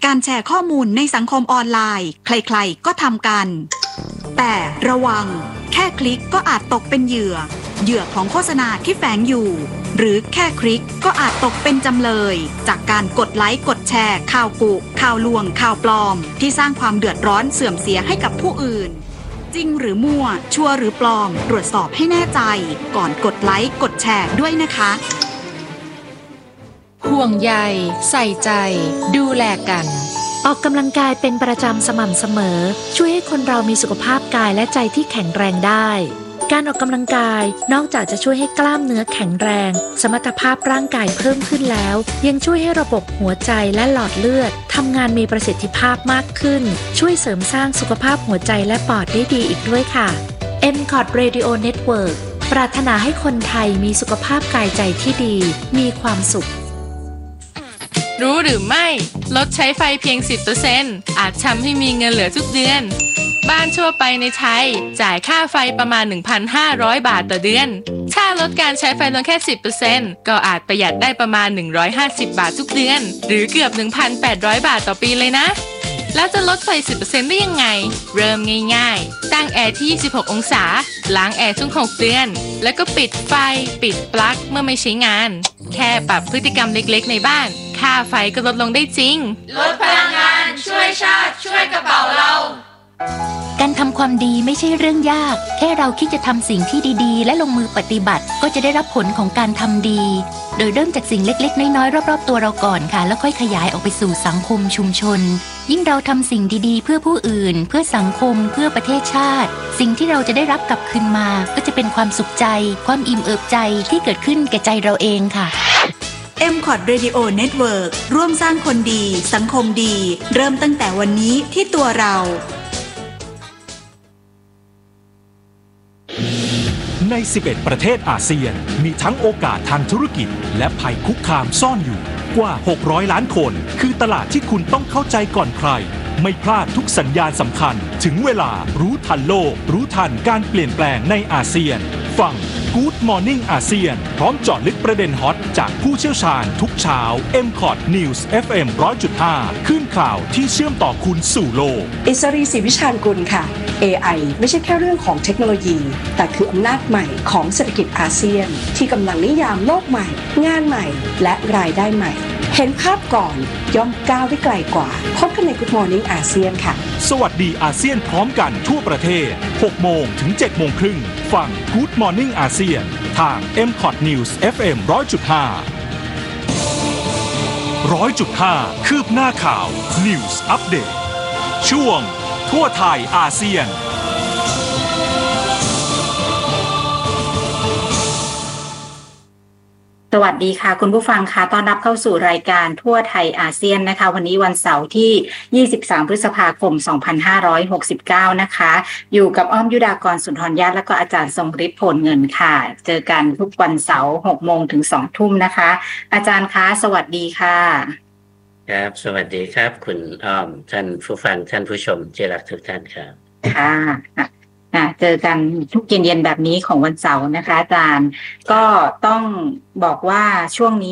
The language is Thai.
การแชร์ข้อมูลในสังคมออนไลน์ใครๆก็ทำกันแต่ระวังแค่คลิกก็อาจตกเป็นเหยื่อของโฆษณาที่แฝงอยู่หรือแค่คลิกก็อาจตกเป็นจำเลยจากการกดไลค์กดแชร์ข่าวกุข่าวลวงข่าวปลอมที่สร้างความเดือดร้อนเสื่อมเสียให้กับผู้อื่นจริงหรือมั่วชัวร์หรือปลอมตรวจสอบให้แน่ใจก่อนกดไลค์กดแชร์ด้วยนะคะห่วงใยใส่ใจดูแลกันออกกำลังกายเป็นประจำสม่ำเสมอช่วยให้คนเรามีสุขภาพกายและใจที่แข็งแรงได้การออกกำลังกายนอกจากจะช่วยให้กล้ามเนื้อแข็งแรงสมรรถภาพร่างกายเพิ่มขึ้นแล้วยังช่วยให้ระบบหัวใจและหลอดเลือดทำงานมีประสิทธิภาพมากขึ้นช่วยเสริมสร้างสุขภาพหัวใจและปอดได้ดีอีกด้วยค่ะ MCOT Radio Network ปรารถนาให้คนไทยมีสุขภาพกายใจที่ดีมีความสุขรู้หรือไม่ลดใช้ไฟเพียง 10% อาจทำให้มีเงินเหลือทุกเดือนบ้านทั่วไปในไทยจ่ายค่าไฟประมาณ 1,500 บาทต่อเดือนถ้าลดการใช้ไฟลงแค่ 10% ก็อาจประหยัดได้ประมาณ150 บาททุกเดือนหรือเกือบ 1,800 บาทต่อปีเลยนะแล้วจะลดไฟ 10% ได้ยังไงเริ่มง่ายๆตั้งแอร์ที่ 26 องศาล้างแอร์ทุก 6 เดือนแล้วก็ปิดไฟปิดปลั๊กเมื่อไม่ใช้งานแค่ปรับพฤติกรรมเล็กๆในบ้านค่าไฟก็ลดลงได้จริงลดพลังงานช่วยชาติช่วยกระเป๋าเราการทำความดีไม่ใช่เรื่องยากแค่เราคิดจะทำสิ่งที่ดีๆและลงมือปฏิบัติก็จะได้รับผลของการทำดีโดยเริ่มจากสิ่งเล็กๆน้อยๆรอบๆตัวเราก่อนค่ะแล้วค่อยขยายออกไปสู่สังคมชุมชนยิ่งเราทำสิ่งดีๆเพื่อผู้อื่นเพื่อสังคมเพื่อประเทศชาติสิ่งที่เราจะได้รับกลับคืนมาก็จะเป็นความสุขใจความอิ่มเอิบใจที่เกิดขึ้นแก่ใจเราเองค่ะ MCOT Radio Network ร่วมสร้างคนดีสังคมดีเริ่มตั้งแต่วันนี้ที่ตัวเราใน 11 ประเทศอาเซียนมีทั้งโอกาสทางธุรกิจและภัยคุกคามซ่อนอยู่กว่า600ล้านคนคือตลาดที่คุณต้องเข้าใจก่อนใครไม่พลาดทุกสัญญาณสำคัญถึงเวลารู้ทันโลกรู้ทันการเปลี่ยนแปลงในอาเซียนฟัง Good Morning อาเซียนพร้อมเจาะลึกประเด็นฮอตจากผู้เชี่ยวชาญทุกเช้า MCOT News FM 100.5 ขึ้นข่าวที่เชื่อมต่อคุณสู่โลกอิสรีศรีวิชาญกุลค่ะ AI ไม่ใช่แค่เรื่องของเทคโนโลยีแต่คืออำนาจใหม่ของเศรษฐกิจอาเซียนที่กำลังนิยามโลกใหม่งานใหม่และรายได้ใหม่เห็นภาพก่อนย่อมก้าวได้ไกลกว่าพบกันใน Good Morning อาเซียนค่ะสวัสดีอาเซียนพร้อมกันทั่วประเทศ 6 โมงถึง 7 โมงครึ่งฟัง Good Morning อาเซียนทาง MCOT News FM 100.5 คืบหน้าข่าว News Update ช่วงทั่วไทยอาเซียนสวัสดีค่ะคุณผู้ฟังค่ะต้อนรับเข้าสู่รายการทั่วไทยอาเซียนนะคะวันนี้วันเสาร์ที่23พฤษภาคม2569นะคะอยู่กับอ้อมยุดากรสุนทรญาติและก็อาจารย์ทรงฤทธิ์โพลเงินค่ะเจอกันทุกวันเสาร์ 6 โมงถึง 2 ทุ่มนะคะอาจารย์คะสวัสดีค่ะครับสวัสดีครับคุณอ้อมท่านผู้ฟังท่านผู้ชมที่รักทุกท่านครับค่ะเจอกันทุกเย็นๆแบบนี้ของวันเสาร์นะคะอาจารย์ก็ต้องบอกว่าช่วงนี้